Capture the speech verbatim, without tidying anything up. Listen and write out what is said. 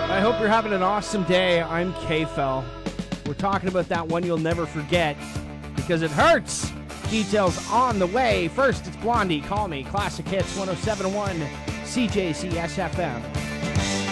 I hope you're having an awesome day. I'm K-Fel. We're talking about that one you'll never forget because it hurts. Details on the way. First, it's Blondie. Call me. Classic Hits one oh seven point one C J C S F M.